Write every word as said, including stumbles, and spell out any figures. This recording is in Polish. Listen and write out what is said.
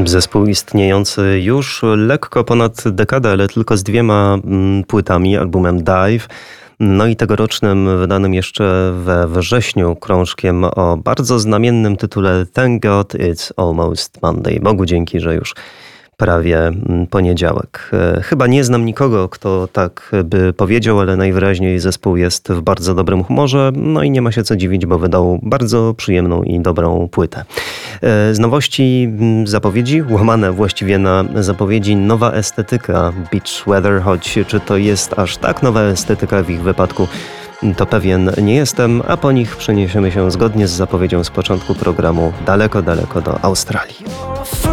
Zespół istniejący już lekko ponad dekadę, ale tylko z dwiema mm, płytami, albumem Dive, no i tegorocznym, wydanym jeszcze we wrześniu, krążkiem o bardzo znamiennym tytule Thank God It's Almost Monday. Bogu dzięki, że już prawie poniedziałek. Chyba nie znam nikogo, kto tak by powiedział, ale najwyraźniej zespół jest w bardzo dobrym humorze, no i nie ma się co dziwić, bo wydał bardzo przyjemną i dobrą płytę. Z nowości zapowiedzi, łamane właściwie na zapowiedzi, nowa estetyka Beach Weather, choć czy to jest aż tak nowa estetyka w ich wypadku, to pewien nie jestem, a po nich przeniesiemy się zgodnie z zapowiedzią z początku programu daleko, daleko do Australii.